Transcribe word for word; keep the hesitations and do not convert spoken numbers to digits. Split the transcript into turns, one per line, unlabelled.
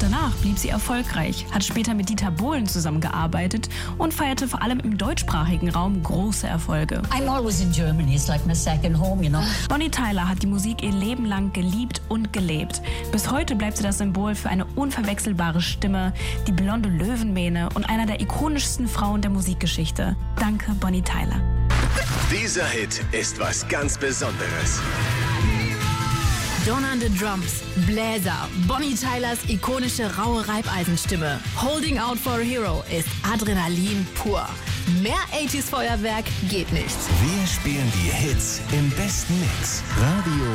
danach blieb sie erfolgreich, hat später mit Dieter Bohlen zusammengearbeitet und feierte vor allem im deutschsprachigen Raum große Erfolge.
I'm always in Germany, it's like my second home, you know.
Bonnie Tyler hat die Musik ihr Leben lang geliebt und gelebt. Bis heute bleibt sie das Symbol für eine unverwechselbare Stimme, die blonde Löwenmähne und einer der ikonischsten Frauen der Musikgeschichte. Danke, Bonnie Tyler.
Dieser Hit ist was ganz Besonderes.
Donnernde Drums, Bläser, Bonnie Tylers ikonische raue Reibeisenstimme. Holding Out for a Hero ist Adrenalin pur. Mehr achtziger Feuerwerk geht nicht.
Wir spielen die Hits im besten Mix. Radio